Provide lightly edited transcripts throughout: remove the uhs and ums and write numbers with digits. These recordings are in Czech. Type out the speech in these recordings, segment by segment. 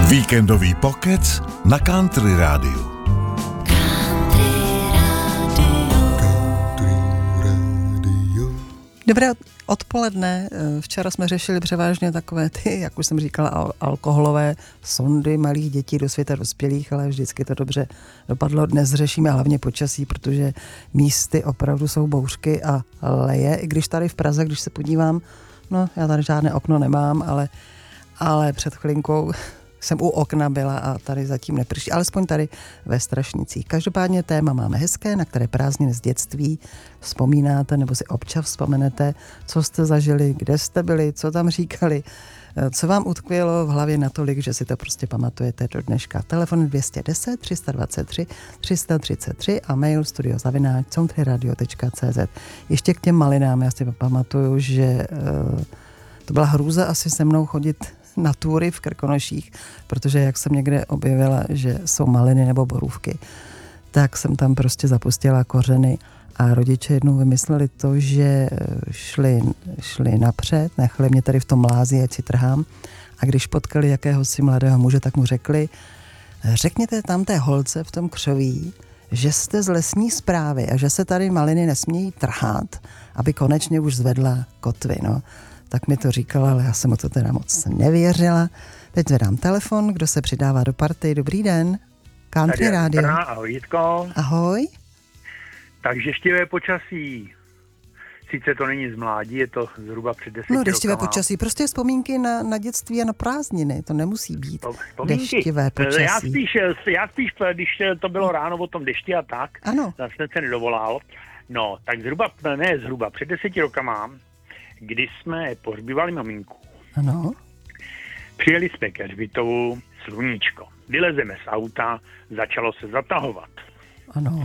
Víkendový pokec na Country rádiu. Dobré odpoledne. Včera jsme řešili převážně takové ty, jak už jsem říkala, alkoholové sondy malých dětí do světa dospělých, ale vždycky to dobře dopadlo. Dnes řešíme hlavně počasí, protože místy opravdu jsou bouřky a leje. I když tady v Praze, když se podívám, no já tady žádné okno nemám, ale před chvilinkou jsem u okna byla a tady zatím neprší, alespoň tady ve Strašnicích. Každopádně téma máme hezké, na které prázdniny z dětství vzpomínáte nebo si občas vzpomenete, co jste zažili, kde jste byli, co tam říkali, co vám utkvělo v hlavě natolik, že si to prostě pamatujete do dneška. Telefon 210 323 333 a mail studio@countryradio.cz. Ještě k těm malinám, já si pamatuju, že to byla hrůza asi se mnou chodit na túry v Krkonoších, protože jak jsem někde objevila, že jsou maliny nebo borůvky, tak jsem tam prostě zapustila kořeny a rodiče jednou vymysleli to, že šli napřed, nechali mě tady v tom mlázi, ať si trhám, a když potkali jakéhosi mladého muže, tak mu řekli: řekněte tam té holce v tom křoví, že jste z lesní správy a že se tady maliny nesmějí trhat, aby konečně už zvedla kotvy, no. Tak mi to říkala, ale já jsem o to teda moc nevěřila. Teď zvedám telefon, kdo se přidává do party. Dobrý den, Country rádio. Ahoj Jitko. Ahoj. Tak deštivé počasí. Sice to není z mládí, je to zhruba před 10 No deštivé rokama. počasí, prostě vzpomínky na dětství a na prázdniny, to nemusí být deštivé počasí. Já spíš, když to bylo ráno o tom dešti a tak, ano. tak jsem se nedovolal. No, tak zhruba před 10 rokama, kdy jsme pohřbívali maminku. Ano. Přijeli jsme ke hřbitovu, sluníčko. Vylezeme z auta, začalo se zatahovat. Ano.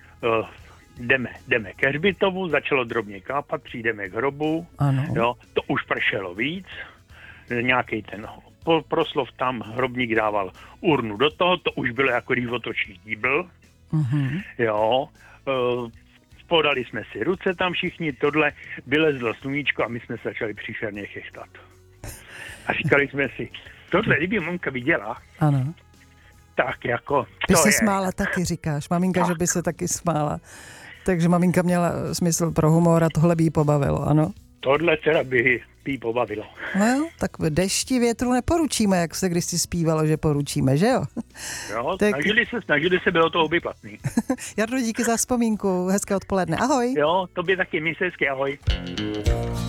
Jdeme ke hřbitovu, začalo drobně kápat, přijdeme k hrobu. Ano. Jo, to už pršelo víc. Nějaký ten proslov tam, hrobník dával urnu do toho, to už bylo jako když otočí díbl. Uh-huh. Jo, podali jsme si ruce tam všichni, tohle, vylezlo sluníčko a my jsme se začali příšerně chechtat. A říkali jsme si, tohle, kdyby mamka viděla, ano. tak jako Ty to se je. smála taky, říkáš. Maminka, Tak. že by se taky smála. Takže maminka měla smysl pro humor a tohle by jí pobavilo, ano? Tohle teda by jí pobavilo. No jo, tak v dešti větru neporučíme, jak se kdysi zpívalo, že poručíme, že jo? Jo, Tak- snažili se, bylo to obyplatný. Jardo, díky za vzpomínku, hezké odpoledne, ahoj. Jo, tobě taky, měj se hezky, ahoj.